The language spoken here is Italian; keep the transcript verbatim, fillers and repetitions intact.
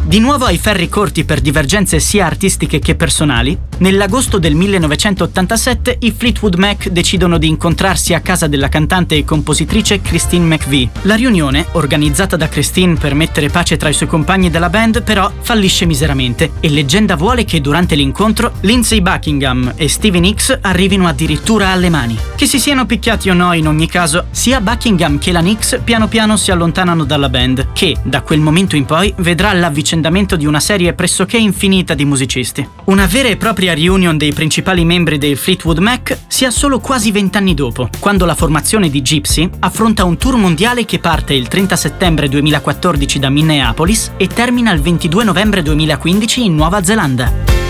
Di nuovo ai ferri corti per divergenze sia artistiche che personali, nell'agosto del millenovecentottantasette i Fleetwood Mac decidono di incontrarsi a casa della cantante e compositrice Christine McVie. La riunione, organizzata da Christine per mettere pace tra i suoi compagni della band, però fallisce miseramente e leggenda vuole che durante l'incontro Lindsey Buckingham e Stevie Nicks arrivino addirittura alle mani. Che si siano picchiati o no, in ogni caso, sia Buckingham che la Nicks piano piano si allontanano dalla band, che da quel momento in poi vedrà l'avvicendamento di una serie pressoché infinita di musicisti. Una vera e propria reunion dei principali membri dei Fleetwood Mac si ha solo quasi vent'anni dopo, quando la formazione di Gypsy affronta un tour mondiale che parte il trenta settembre duemilaquattordici da Minneapolis e termina il ventidue novembre duemilaquindici in Nuova Zelanda.